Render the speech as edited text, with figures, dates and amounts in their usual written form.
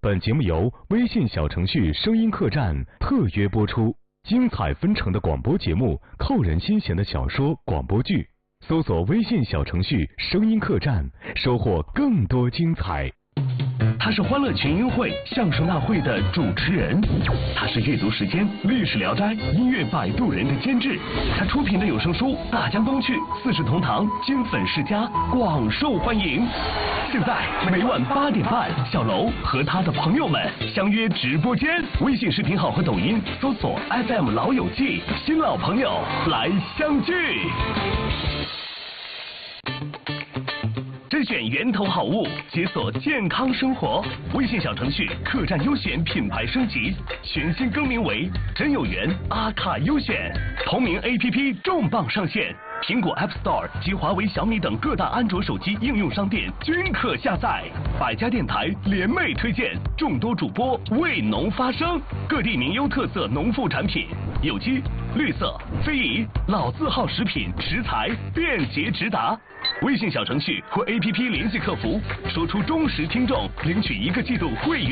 本节目由微信小程序声音客栈特约播出，精彩纷呈的广播节目，扣人心弦的小说广播剧，搜索微信小程序声音客栈，收获更多精彩。 他是欢乐群英会相声大会的主持人，他是阅读时间历史聊斋音乐摆渡人的监制，他出品的有声书《大江东去》四世同堂金粉世家广受欢迎。现在每晚8点半，小楼和他的朋友们相约直播间，微信视频号和抖音搜索 FM 老友记，新老朋友来相聚。甄选源头好物，解锁健康生活。微信小程序客栈优选品牌升级，全新更名为真有缘阿卡优选。同名 APP 重磅上线，苹果 App Store 及华为、小米等各大安卓手机应用商店均可下载。百家电台联袂推荐，众多主播为农发声，各地名优特色农副产品，有机、绿色、非遗、老字号食品食材便捷直达。微信小程序或 APP 联系客服，说出忠实听众，领取1个季度会员